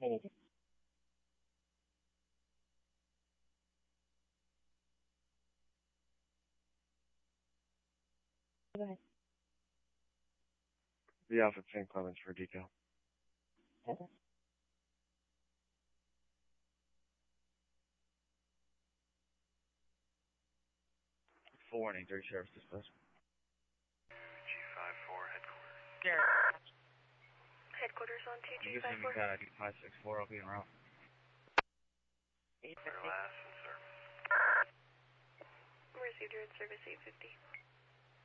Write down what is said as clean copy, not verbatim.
Anything. Go ahead. The Alpha St. Clements for detail. Okay. Full warning, 30 Sheriff's dispatch. G54 headquarters. Yeah. Headquarters on You just 2G54. got ID 564, I'll be en route. Clear last in service. Received your in service 850.